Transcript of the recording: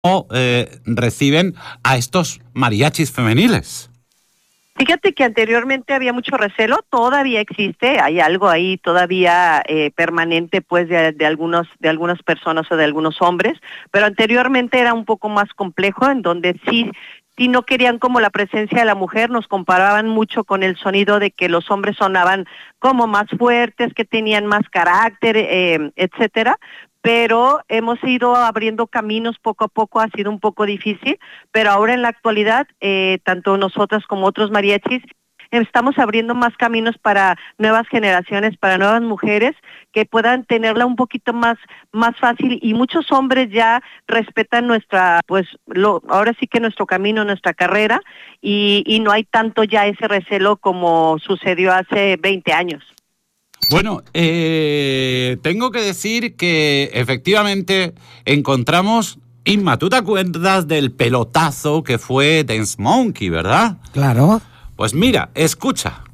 reciben a estos mariachis femeniles. Fíjate que anteriormente había mucho recelo, todavía existe, hay algo ahí todavía permanente pues de algunas personas o de algunos hombres, pero anteriormente era un poco más complejo, en donde sí no querían como la presencia de la mujer, nos comparaban mucho con el sonido de que los hombres sonaban como más fuertes, que tenían más carácter, etcétera. Pero hemos ido abriendo caminos poco a poco, ha sido un poco difícil, pero ahora en la actualidad, tanto nosotras como otros mariachis, estamos abriendo más caminos para nuevas generaciones, para nuevas mujeres que puedan tenerla un poquito más fácil, y muchos hombres ya respetan ahora sí que nuestro camino, nuestra carrera, y no hay tanto ya ese recelo como sucedió hace 20 años. Bueno, tengo que decir que efectivamente encontramos... Inma, ¿tú te acuerdas del pelotazo que fue Dance Monkey, verdad? Claro. Pues mira, escucha.